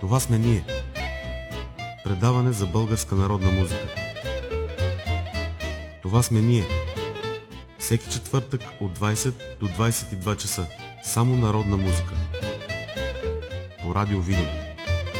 Това сме ние. Предаване за българска народна музика. Това сме ние. Всеки четвъртък от 20 до 22 часа. Само народна музика. По радио Видин.